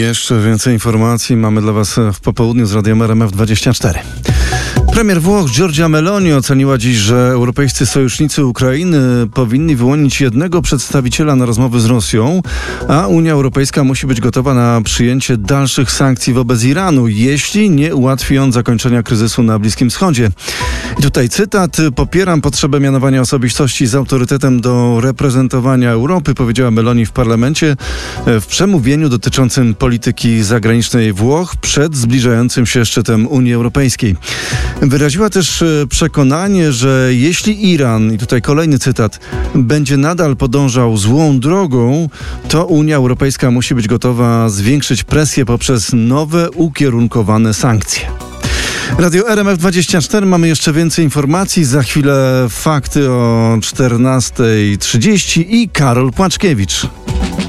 Jeszcze więcej informacji mamy dla Was w popołudniu z Radiem RMF24. Premier Włoch Giorgia Meloni oceniła dziś, że europejscy sojusznicy Ukrainy powinni wyłonić jednego przedstawiciela na rozmowy z Rosją, a Unia Europejska musi być gotowa na przyjęcie dalszych sankcji wobec Iranu, jeśli nie ułatwi on zakończenia kryzysu na Bliskim Wschodzie. I tutaj cytat: popieram potrzebę mianowania osobistości z autorytetem do reprezentowania Europy, powiedziała Meloni w parlamencie w przemówieniu dotyczącym polityki zagranicznej Włoch przed zbliżającym się szczytem Unii Europejskiej. Wyraziła też przekonanie, że jeśli Iran, i tutaj kolejny cytat, będzie nadal podążał złą drogą, to Unia Europejska musi być gotowa zwiększyć presję poprzez nowe, ukierunkowane sankcje. Radio RMF24, mamy jeszcze więcej informacji. Za chwilę fakty o 14:30 i Karol Płaczkiewicz.